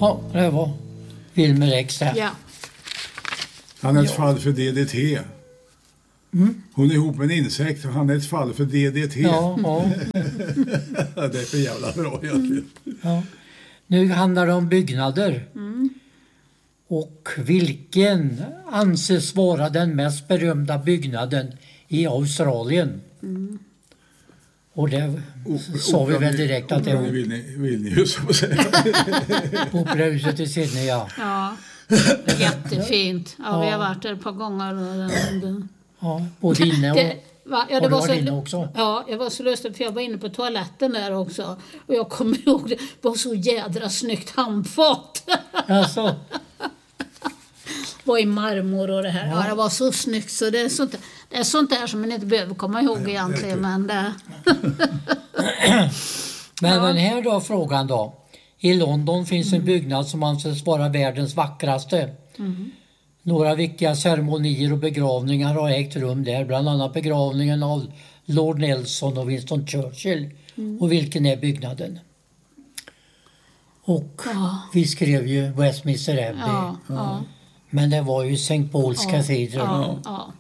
Ja, det var Wilmer X här. Ja. Han är ett fall för DDT. Hon är ihop med en insekt och han är ett fall för DDT. Ja, ja. Det är för jävla bra egentligen. Ja. Nu handlar det om byggnader. Och vilken anses vara den mest berömda byggnaden i Australien? Och det sa vi väl direkt att det var Vilnius, så att säga. Operahuset i Sydney, ja. Ja, jättefint. Ja, vi har varit där ett par gånger. Ja, både inne och... det var så, inne också? Ja, jag var så lustig för jag var inne på toaletten där också. Och jag kommer ihåg det var så jädra snyggt handfat. Alltså. Var i marmor och det här. Ja, det var så snyggt så det är sånt där som man inte behöver komma ihåg egentligen. Men det... Men den här då frågan då. I London finns en byggnad som anses vara världens vackraste. Några viktiga ceremonier och begravningar har ägt rum där. Bland annat begravningen av Lord Nelson och Winston Churchill. Och vilken är byggnaden? Och vi skrev ju Westminster Abbey. Men det var ju St. Paul's Cathedral.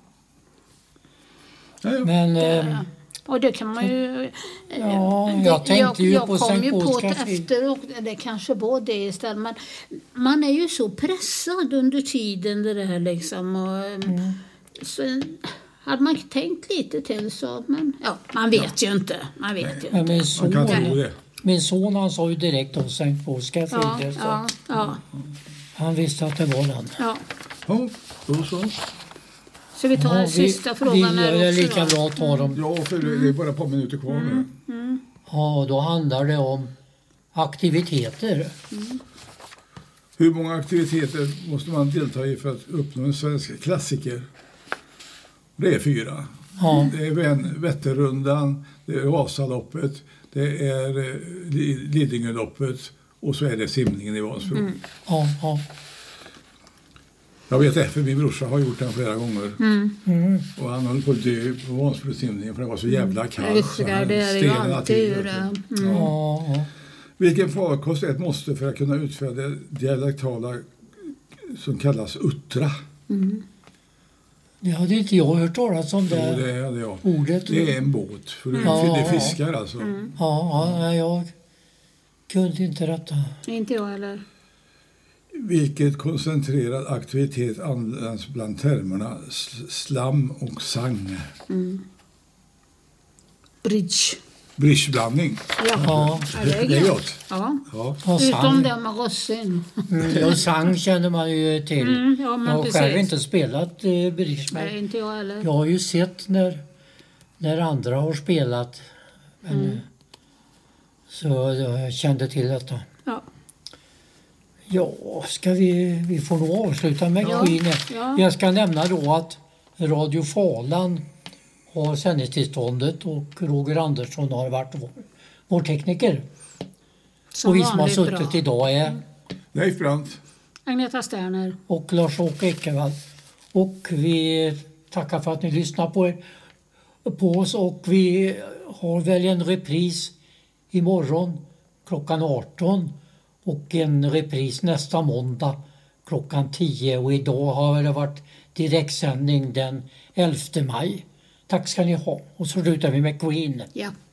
Men... och det kan man ju... jag tänkte ju på St. Paul's Cathedral. efter och det kanske var det istället. Men man är ju så pressad under tiden det där liksom. Och, så hade man tänkt lite till så... Men man vet ju inte. Man vet ju inte. Men min son han sa ju direkt om St. Paul's Cathedral. Han visste att det var den. Ja, då så. Så vi tar sista frågan här det är också. lika bra att ta dem. Ja, för det är bara ett par minuter kvar nu. Ja, då handlar det om aktiviteter. Hur många aktiviteter måste man delta i för att uppnå en svensk klassiker? Det är 4. Ja. Det är Vätternrundan, det är Vasaloppet, det är Lidingöloppet och så är det simningen i Vansbro. Ja. Jag vet det, för min brorsa har gjort den flera gånger. Och han höll på att dö på Vansbro-simningen för det var så jävla kallt. Så det är ju alltid det. Vilken farkost är ett måste för att kunna utföra det dialektala som kallas uttra? Det hade inte jag hört talas om det, det hade jag. Ordet. Det är en båt, för det fiskar alltså. Ja, jag kunde inte detta. Inte jag heller. Vilket koncentrerad aktivitet används bland termerna slam och sang? Bridgeblandning. Ja, det är gott. Ja. Utom det med rossin. Och sang känner man ju till. Ja, men jag har precis. själv inte spelat bridge. Nej, inte jag heller. Jag har ju sett när andra har spelat. Men, så jag kände till detta. Ja, ska vi får nog avsluta med Queen. Jag ska nämna då att Radio Falan har sändningstillståndet och Roger Andersson har varit vår tekniker. Och vi som har suttit idag är Leif Brandt, Agneta Sterner och Lars-Åke Ekevall. Och vi tackar för att ni lyssnar på oss och vi har väl en repris imorgon klockan 18 och en repris nästa måndag klockan 10 och idag har det varit direktsändning den 11 maj. Tack ska ni ha och så slutar vi med Queen. Ja.